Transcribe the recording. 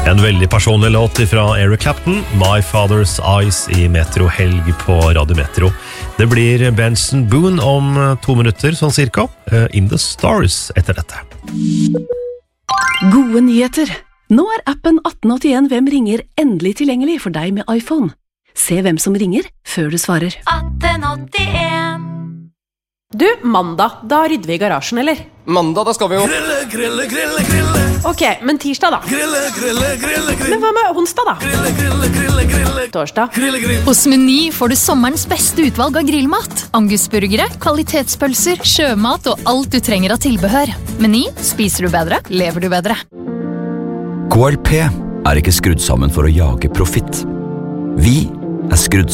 En veldig personlig låt fra Eric Clapton, My Father's Eyes i Metro Helg på Radio Metro. Det blir Benson Boone om 2 minutter, sånn cirka. In the Stars etter dette. Gode nyheter! Nå appen 1881 Hvem ringer endelig tilgjengelig for deg med iPhone. Se hvem som ringer før du svarer. 1881. Du, mandag, da rydder vi i garasjen, eller? Mandag, da skal vi jo Grille. Ok, men tirsdag da? Men hva med onsdag da? Torsdag? Hos Meny får du sommerens beste utvalg av grillmat. Angusburgere, kvalitetspølser, sjømat og alt du trenger av tilbehør. Meny, spiser du bedre, lever du bedre. KLP ikke skrudd sammen for å jage profitt. Vi skrudd